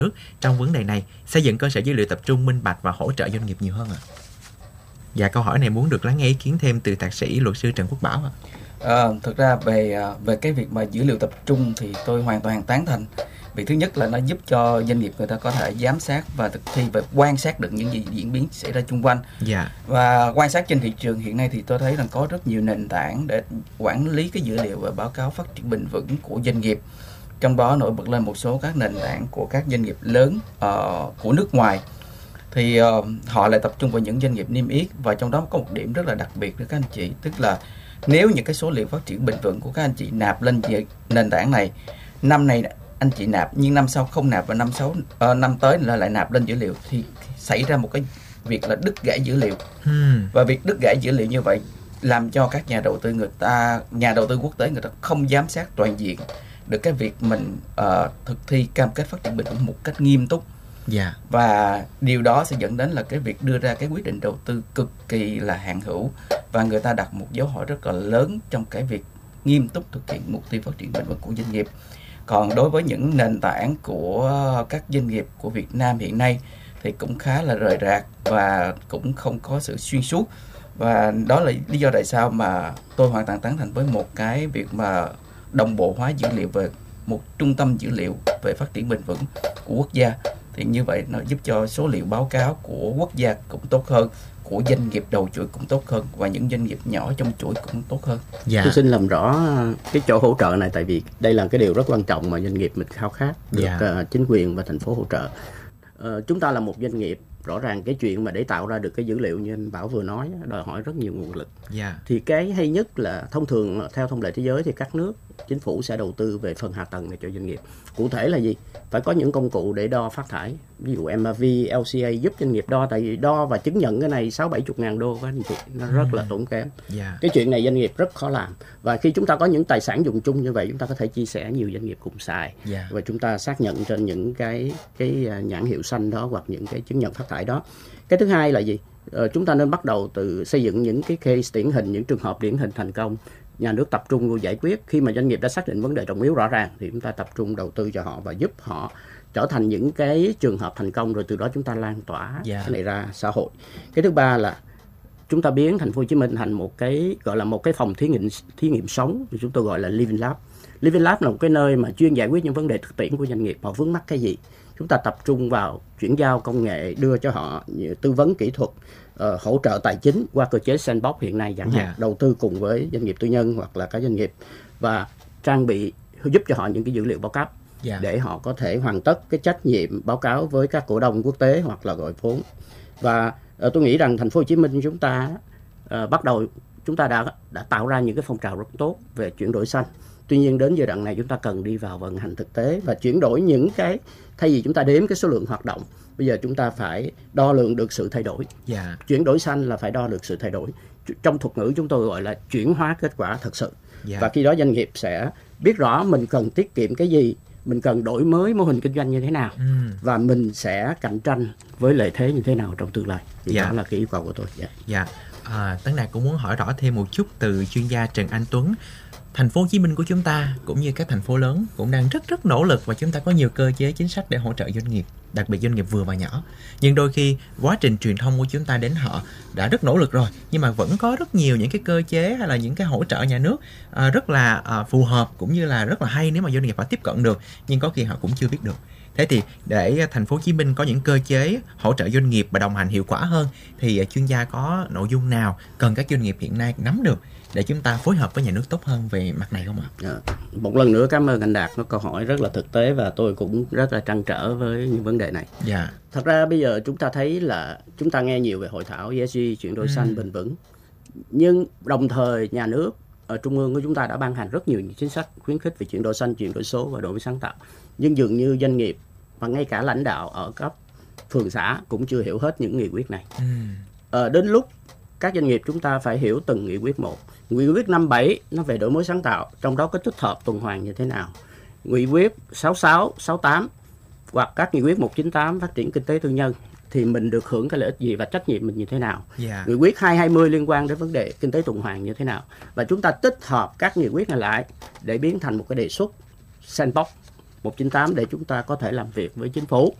nước trong vấn đề này, xây dựng cơ sở dữ liệu tập trung, minh bạch và hỗ trợ doanh nghiệp nhiều hơn ạ? Dạ, câu hỏi này muốn được lắng nghe ý kiến thêm từ thạc sĩ luật sư Trần Quốc Bảo ạ. Thực ra về cái việc mà dữ liệu tập trung thì tôi hoàn toàn tán thành. Vì thứ nhất là nó giúp cho doanh nghiệp người ta có thể giám sát và thực thi và quan sát được những gì diễn biến xảy ra xung quanh. Và quan sát trên thị trường hiện nay thì tôi thấy là có rất nhiều nền tảng để quản lý cái dữ liệu và báo cáo phát triển bền vững của doanh nghiệp. Trong đó nổi bật lên một số các nền tảng của các doanh nghiệp lớn của nước ngoài. Thì họ lại tập trung vào những doanh nghiệp niêm yết, và trong đó có một điểm rất là đặc biệt với các anh chị, tức là nếu những cái số liệu phát triển bền vững của các anh chị nạp lên nền tảng này, năm này anh chị nạp nhưng năm sau không nạp, và năm tới là lại nạp lên dữ liệu, thì xảy ra một cái việc là đứt gãy dữ liệu. Và việc đứt gãy dữ liệu như vậy làm cho các nhà đầu tư quốc tế người ta không giám sát toàn diện được cái việc mình thực thi cam kết phát triển bền vững một cách nghiêm túc. Và điều đó sẽ dẫn đến là cái việc đưa ra cái quyết định đầu tư cực kỳ là hạn hữu, và người ta đặt một dấu hỏi rất là lớn trong cái việc nghiêm túc thực hiện mục tiêu phát triển bền vững của doanh nghiệp. Còn đối với những nền tảng của các doanh nghiệp của Việt Nam hiện nay thì cũng khá là rời rạc và cũng không có sự xuyên suốt. Và đó là lý do tại sao mà tôi hoàn toàn tán thành với một cái việc mà đồng bộ hóa dữ liệu về một trung tâm dữ liệu về phát triển bền vững của quốc gia. Thì như vậy nó giúp cho số liệu báo cáo của quốc gia cũng tốt hơn, của doanh nghiệp đầu chuỗi cũng tốt hơn, và những doanh nghiệp nhỏ trong chuỗi cũng tốt hơn. Tôi xin làm rõ cái chỗ hỗ trợ này, tại vì đây là cái điều rất quan trọng mà doanh nghiệp mình khao khát được chính quyền và thành phố hỗ trợ. Chúng ta là một doanh nghiệp, rõ ràng cái chuyện mà để tạo ra được cái dữ liệu như anh Bảo vừa nói đòi hỏi rất nhiều nguồn lực. Thì cái hay nhất là thông thường theo thông lệ thế giới thì các nước chính phủ sẽ đầu tư về phần hạ tầng này cho doanh nghiệp. Cụ thể là gì? Phải có những công cụ để đo phát thải, ví dụ MRV, LCA giúp doanh nghiệp đo, tại vì đo và chứng nhận cái này 60-70 ngàn đô các anh chị, nó rất là tốn kém. Cái chuyện này doanh nghiệp rất khó làm, và khi chúng ta có những tài sản dùng chung như vậy, chúng ta có thể chia sẻ nhiều doanh nghiệp cùng xài, và chúng ta xác nhận trên những cái nhãn hiệu xanh đó hoặc những cái chứng nhận phát thải đó. Cái thứ hai là gì? Chúng ta nên bắt đầu từ xây dựng những cái case điển hình, những trường hợp điển hình thành công. Nhà nước tập trung vô giải quyết. Khi mà doanh nghiệp đã xác định vấn đề trọng yếu rõ ràng thì chúng ta tập trung đầu tư cho họ và giúp họ trở thành những cái trường hợp thành công, rồi từ đó chúng ta lan tỏa cái này ra xã hội. Cái thứ ba là chúng ta biến thành phố Hồ Chí Minh thành một cái gọi là một cái phòng thí nghiệm sống, chúng tôi gọi là Living Lab. Living Lab là một cái nơi mà chuyên giải quyết những vấn đề thực tiễn của doanh nghiệp, họ vướng mắc cái gì. Chúng ta tập trung vào chuyển giao công nghệ, đưa cho họ tư vấn kỹ thuật, hỗ trợ tài chính qua cơ chế sandbox hiện nay chẳng hạn, đầu tư cùng với doanh nghiệp tư nhân hoặc là các doanh nghiệp, và trang bị giúp cho họ những cái dữ liệu báo cáo để họ có thể hoàn tất cái trách nhiệm báo cáo với các cổ đông quốc tế hoặc là gọi vốn. Và tôi nghĩ rằng thành phố Hồ Chí Minh chúng ta bắt đầu chúng ta đã tạo ra những cái phong trào rất tốt về chuyển đổi xanh. Tuy nhiên đến giai đoạn này chúng ta cần đi vào vận hành thực tế và chuyển đổi những cái, thay vì chúng ta đếm cái số lượng hoạt động, bây giờ chúng ta phải đo lường được sự thay đổi. Chuyển đổi xanh là phải đo được sự thay đổi. Trong thuật ngữ chúng tôi gọi là chuyển hóa kết quả thật sự. Và khi đó doanh nghiệp sẽ biết rõ mình cần tiết kiệm cái gì, mình cần đổi mới mô hình kinh doanh như thế nào, và mình sẽ cạnh tranh với lợi thế như thế nào trong tương lai. Thì đó là cái yêu cầu của tôi. Tấn Đạt cũng muốn hỏi rõ thêm một chút từ chuyên gia Trần Anh Tuấn. Thành phố Hồ Chí Minh của chúng ta cũng như các thành phố lớn cũng đang rất nỗ lực, và chúng ta có nhiều cơ chế chính sách để hỗ trợ doanh nghiệp, đặc biệt doanh nghiệp vừa và nhỏ. Nhưng đôi khi quá trình truyền thông của chúng ta đến họ đã rất nỗ lực rồi, nhưng mà vẫn có rất nhiều những cái cơ chế hay là những cái hỗ trợ nhà nước rất là phù hợp, cũng như là rất là hay nếu mà doanh nghiệp họ tiếp cận được, nhưng có khi họ cũng chưa biết được. Thế thì để thành phố Hồ Chí Minh có những cơ chế hỗ trợ doanh nghiệp và đồng hành hiệu quả hơn, thì chuyên gia có nội dung nào cần các doanh nghiệp hiện nay nắm được để chúng ta phối hợp với nhà nước tốt hơn về mặt này không ạ? Một lần nữa cảm ơn anh Đạt, nó câu hỏi rất là thực tế và tôi cũng rất là trăn trở với những vấn đề này. Thật ra bây giờ chúng ta thấy là chúng ta nghe nhiều về hội thảo ESG, chuyển đổi xanh bền vững, nhưng đồng thời nhà nước ở trung ương của chúng ta đã ban hành rất nhiều những chính sách khuyến khích về chuyển đổi xanh, chuyển đổi số và đổi mới sáng tạo. Nhưng dường như doanh nghiệp và ngay cả lãnh đạo ở cấp phường xã cũng chưa hiểu hết những nghị quyết này. Đến lúc các doanh nghiệp chúng ta phải hiểu từng nghị quyết một. Nghị quyết 57 nó về đổi mới sáng tạo, trong đó có tích hợp tuần hoàn như thế nào. Nghị quyết 66, 68 hoặc các nghị quyết 198 phát triển kinh tế tư nhân thì mình được hưởng cái lợi ích gì và trách nhiệm mình như thế nào. Nghị quyết 220 liên quan đến vấn đề kinh tế tuần hoàn như thế nào. Và chúng ta tích hợp các nghị quyết này lại để biến thành một cái đề xuất sandbox 198 để chúng ta có thể làm việc với chính phủ.